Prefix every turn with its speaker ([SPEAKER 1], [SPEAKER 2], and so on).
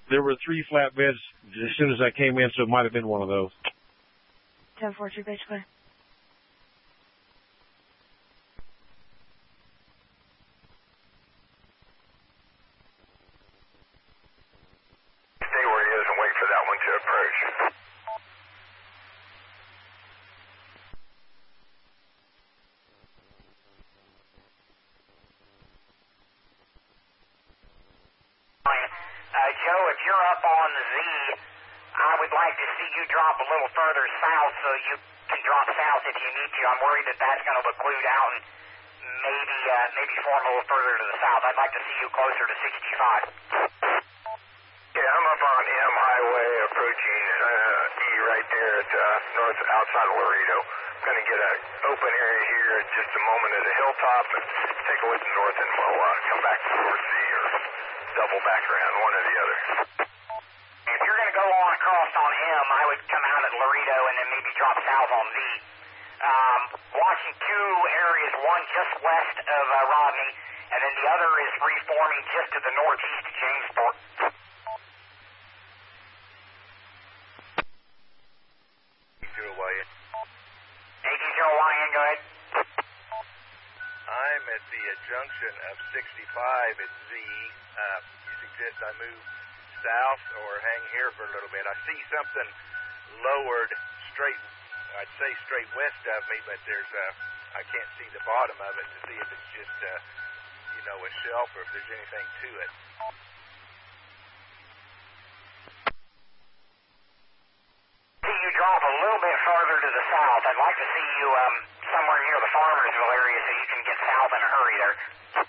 [SPEAKER 1] There were 3 flatbeds as soon as I came in, so it might have been one of those.
[SPEAKER 2] 10-4, basically.
[SPEAKER 3] Stay where he is and wait for that one to approach.
[SPEAKER 4] Joe, if you're up on the Z, I would like to see you drop a little further south so you can drop south if you need to. I'm worried that that's going to occlude out and maybe form a little further to the south. I'd like to see you closer to 65.
[SPEAKER 3] Yeah, I'm up on M Highway approaching E right there at north outside of Laredo. I'm going to get an open area here at just a moment at a hilltop and take a look north, and we'll come back towards Z or double back around, one or the other.
[SPEAKER 4] If you're going to go on across on M, I would come out at Laredo and then maybe drop south on Z. Watching 2 areas, one just west of Rodney, and then the other is reforming just to the northeast of Jamesport.
[SPEAKER 3] AD0YN,
[SPEAKER 4] go ahead.
[SPEAKER 3] I'm at the junction of 65 at Z. You suggest I move south or hang here for a little bit? I see something lowered I'd say straight west of me, but I can't see the bottom of it to see if it's just, a shelf or if there's anything to it.
[SPEAKER 4] See you drop a little bit further to the south. I'd like to see you somewhere near the Farmersville area so you can get south in a hurry there.